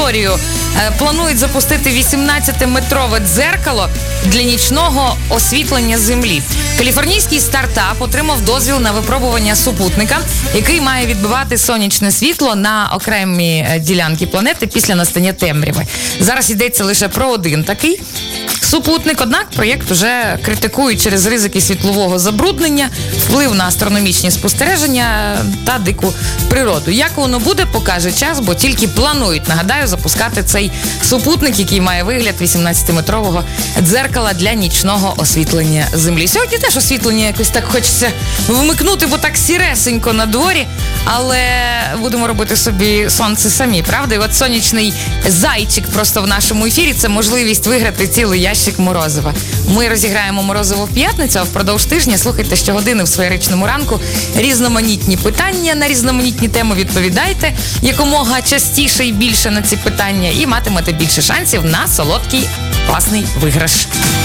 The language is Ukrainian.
історію. Планують запустити 18-метрове дзеркало для нічного освітлення Землі. Каліфорнійський стартап отримав дозвіл на випробування супутника, який має відбивати сонячне світло на окремі ділянки планети після настання темряви. Зараз йдеться лише про один такий супутник, однак проєкт вже критикують через ризики світлового забруднення, вплив на астрономічні спостереження та дику природу. Як воно буде, покаже час, бо тільки планують, нагадаю, запускати цей супутник, який має вигляд 18-метрового дзеркала для нічного освітлення Землі. Сьогодні теж освітлення якось так хочеться вмикнути, бо так сіресенько на дворі, але будемо робити собі сонце самі, правда? І от сонячний зайчик просто в нашому ефірі – це можливість виграти цілий ящик морозива. Ми розіграємо морозиво в п'ятницю, а впродовж тижня слухайте щогодини в Феєричному ранку різноманітні питання на різноманітні теми, відповідайте якомога частіше і більше на ці питання і матимете більше шансів на солодкий класний виграш.